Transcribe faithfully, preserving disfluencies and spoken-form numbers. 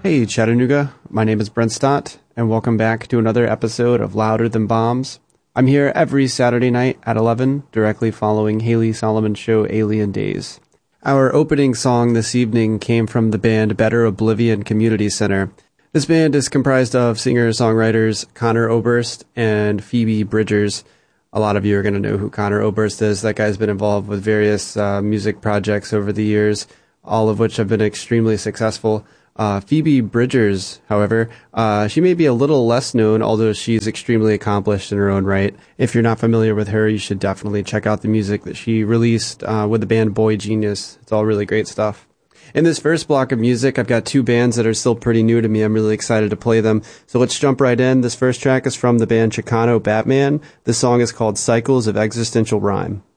Hey Chattanooga, my name is Brent Stott, and welcome back to another episode of Louder Than Bombs. I'm here every Saturday night at eleven, directly following Haley Solomon's show Alien Days. Our opening song this evening came from the band Better Oblivion Community Center. This band is comprised of singer-songwriters Connor Oberst and Phoebe Bridgers. A lot of you are going to know who Connor Oberst is. That guy's been involved with various uh, music projects over the years, all of which have been extremely successful. Uh, Phoebe Bridgers, however, uh, she may be a little less known, although she's extremely accomplished in her own right. If you're not familiar with her, you should definitely check out the music that she released uh, with the band Boy Genius. It's all really great stuff. In this first block of music, I've got two bands that are still pretty new to me. I'm really excited to play them. So let's jump right in. This first track is from the band Chicano Batman. This song is called Cycles of Existential Rhyme.